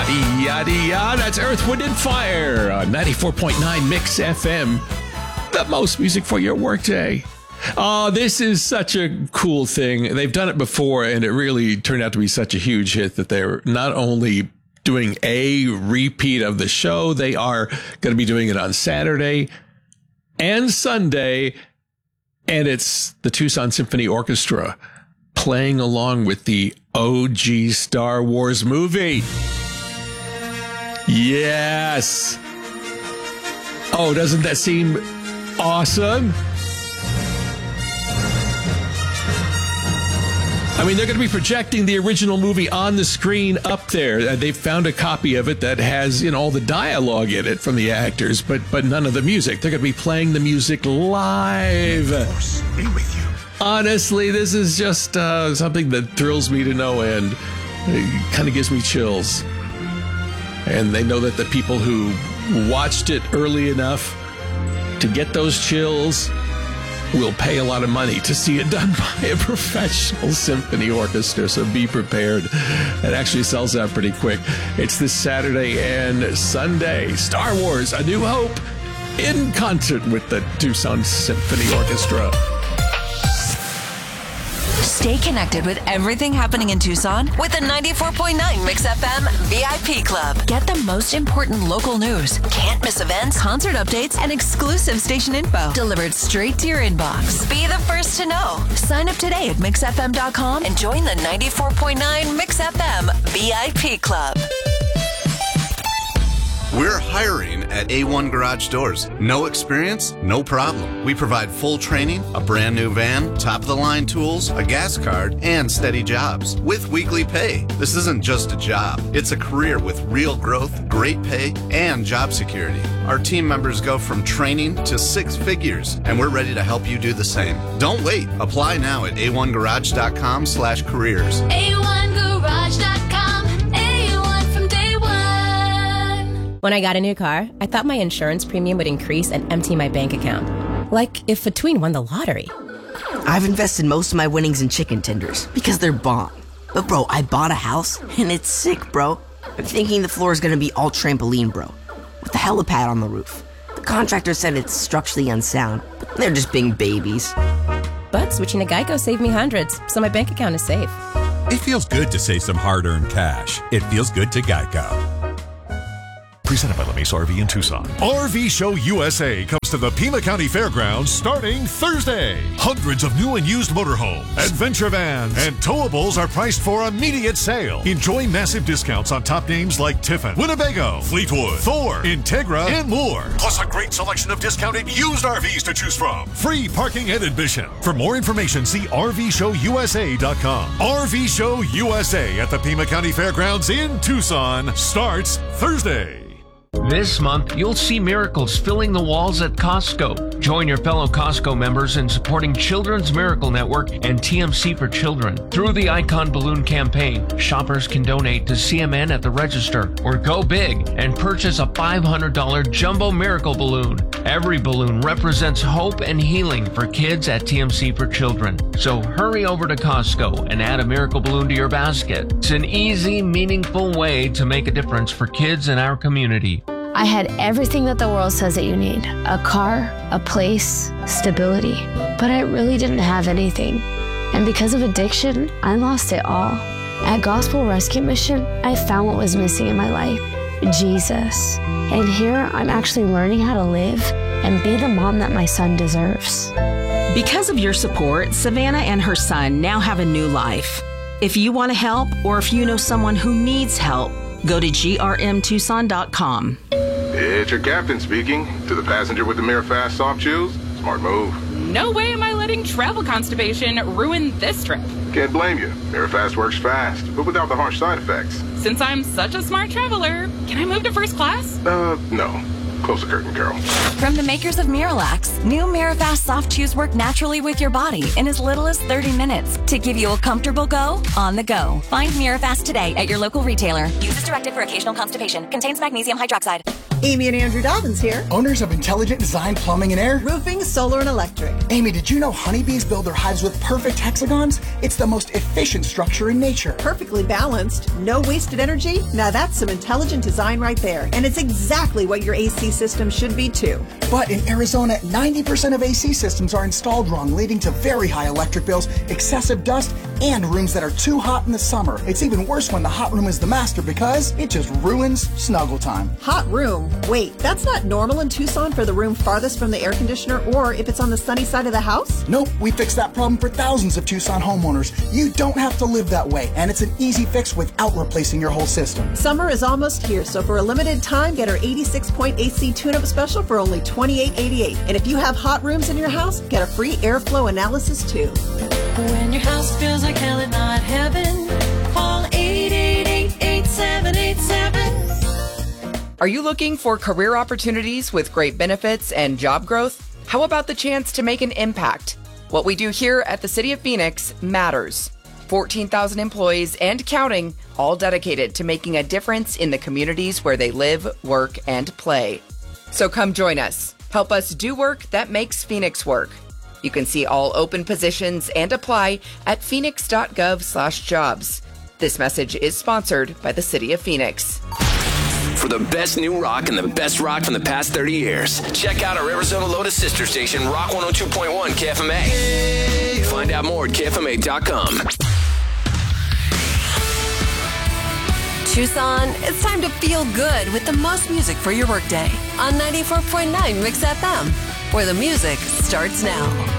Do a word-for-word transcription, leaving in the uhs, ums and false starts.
Yada yada, that's Earth, Wind and Fire on ninety-four point nine Mix F M. The most music for your workday. Oh, this is such a cool thing. They've done it before, and it really turned out to be such a huge hit that they're not only doing a repeat of the show, they are going to be doing it on Saturday and Sunday. And it's the Tucson Symphony Orchestra playing along with the O G Star Wars movie. Yes. Oh, doesn't that seem awesome? I mean, they're going to be projecting the original movie on the screen up there. They've found a copy of it that has, you know, all the dialogue in it from the actors, but but none of the music. They're going to be playing the music live. Of course, be with you. Honestly, this is just uh, something that thrills me to no end. It kind of gives me chills. And they know that the people who watched it early enough to get those chills will pay a lot of money to see it done by a professional symphony orchestra, so be prepared. It actually sells out pretty quick. It's this Saturday and Sunday. Star Wars: A New Hope in concert with the Tucson Symphony Orchestra. Stay connected with everything happening in Tucson with the ninety-four point nine Mix F M V I P Club. Get the most important local news, can't miss events, concert updates, and exclusive station info delivered straight to your inbox. Be the first to know. Sign up today at mix f m dot com and join the ninety-four point nine Mix F M V I P Club. We're hiring at A one Garage Doors. No experience? No problem. We provide full training, a brand new van, top-of-the-line tools, a gas card, and steady jobs with weekly pay. This isn't just a job. It's a career with real growth, great pay, and job security. Our team members go from training to six figures, and we're ready to help you do the same. Don't wait. Apply now at a one garage dot com slash careers. a one garage dot com. A one from day one. When I got a new car, I thought my insurance premium would increase and empty my bank account. Like if a tween won the lottery. I've invested most of my winnings in chicken tenders because they're bomb. But bro, I bought a house and it's sick, bro. I'm thinking the floor is gonna be all trampoline, bro, with a helipad on the roof. The contractor said it's structurally unsound, but they're just being babies. But switching to Geico saved me hundreds, so my bank account is safe. It feels good to save some hard-earned cash. It feels good to Geico. Presented by LeMace R V in Tucson. R V Show U S A comes to the Pima County Fairgrounds starting Thursday. Hundreds of new and used motorhomes, adventure vans, and towables are priced for immediate sale. Enjoy massive discounts on top names like Tiffin, Winnebago, Fleetwood, Thor, Integra, and more. Plus a great selection of discounted used R Vs to choose from. Free parking and admission. For more information, see R V show U S A dot com. R V Show U S A at the Pima County Fairgrounds in Tucson starts Thursday. This month, you'll see miracles filling the walls at Costco. Join your fellow Costco members in supporting Children's Miracle Network and T M C for Children. Through the Icon Balloon campaign, shoppers can donate to C M N at the register or go big and purchase a five hundred dollars jumbo miracle balloon. Every balloon represents hope and healing for kids at T M C for Children. So hurry over to Costco and add a miracle balloon to your basket. It's an easy, meaningful way to make a difference for kids in our community. I had everything that the world says that you need. A car, a place, stability. But I really didn't have anything. And because of addiction, I lost it all. At Gospel Rescue Mission, I found what was missing in my life, Jesus. And here, I'm actually learning how to live and be the mom that my son deserves. Because of your support, Savannah and her son now have a new life. If you want to help, or if you know someone who needs help, go to G R M Tucson dot com. It's your captain speaking. To the passenger with the Mirafast soft chews, smart move. No way am I letting travel constipation ruin this trip. Can't blame you. Mirafast works fast, but without the harsh side effects. Since I'm such a smart traveler, can I move to first class? Uh, no. Close the curtain, girl. From the makers of Miralax, new Mirafast soft chews work naturally with your body in as little as thirty minutes to give you a comfortable go on the go. Find Mirafast today at your local retailer. Use as directed for occasional constipation. Contains magnesium hydroxide. Amy and Andrew Dobbins here. Owners of Intelligent Design Plumbing and Air. Roofing, solar, and electric. Amy, did you know honeybees build their hives with perfect hexagons? It's the most efficient structure in nature. Perfectly balanced, no wasted energy. Now that's some intelligent design right there. And it's exactly what your A C system should be too. But in Arizona, ninety percent of A C systems are installed wrong, leading to very high electric bills, excessive dust, and rooms that are too hot in the summer. It's even worse when the hot room is the master because it just ruins snuggle time. Hot room? Wait, that's not normal in Tucson for the room farthest from the air conditioner or if it's on the sunny side of the house? Nope, we fixed that problem for thousands of Tucson homeowners. You don't have to live that way, and it's an easy fix without replacing your whole system. Summer is almost here, so for a limited time, get our eighty-six point A C tune-up special for only twenty-eight eighty-eight. And if you have hot rooms in your house, get a free airflow analysis too. When your house feels like hell and not heaven, call eight eight eight, eight seven eight seven. Are you looking for career opportunities with great benefits and job growth? How about the chance to make an impact? What we do here at the City of Phoenix matters. fourteen thousand employees and counting, all dedicated to making a difference in the communities where they live, work, and play. So come join us. Help us do work that makes Phoenix work. You can see all open positions and apply at phoenix.gov slash jobs. This message is sponsored by the City of Phoenix. For the best new rock and the best rock from the past thirty years, check out our Arizona Lotus sister station, Rock one oh two point one K F M A. Find out more at K F M A dot com. Tucson, it's time to feel good with the most music for your workday on ninety-four point nine Mix F M, where the music starts now.